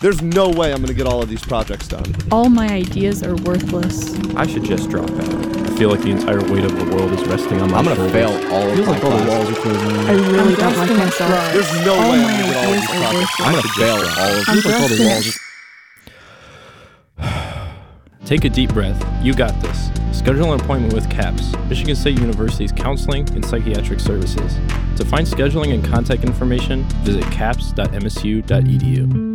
There's no way I'm gonna get all of these projects done. All my ideas are worthless. I should just drop out. I feel like the entire weight of the world is resting on my I'm gonna shoulders. fail all of Feels my like all the classes. walls are closing in. I really don't like myself. There's no All way I'm my gonna get all of these ideas are projects. I'm worthless. gonna fail all of I'm these. Feels like all the just walls are... Take a deep breath. You got this. Schedule an appointment with CAPS, Michigan State University's Counseling and Psychiatric Services. To find scheduling and contact information, visit caps.msu.edu.